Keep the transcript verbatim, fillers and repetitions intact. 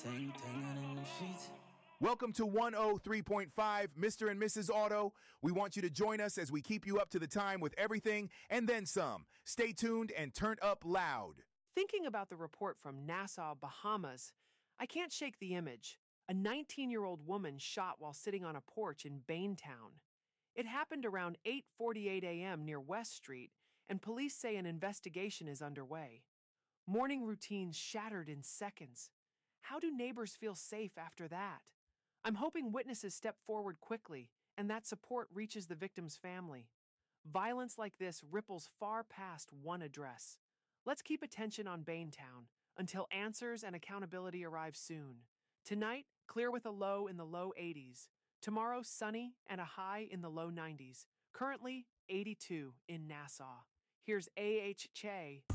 Ting, tingin' in the sheets. Welcome to one oh three point five, Mister and Missus Auto. We want you to join us as we keep you up to the time with everything and then some. Stay tuned and turn up loud. Thinking about the report from Nassau, Bahamas, I can't shake the image. A nineteen-year-old woman shot while sitting on a porch in Baintown. It happened around eight forty-eight a.m. near West Street, and police say an investigation is underway. Morning routines shattered in seconds. How do neighbors feel safe after that? I'm hoping witnesses step forward quickly and that support reaches the victim's family. Violence like this ripples far past one address. Let's keep attention on Baintown until answers and accountability arrive soon. Tonight, clear with a low in the low eighties. Tomorrow, sunny and a high in the low nineties. Currently, eighty-two in Nassau. Here's A H Che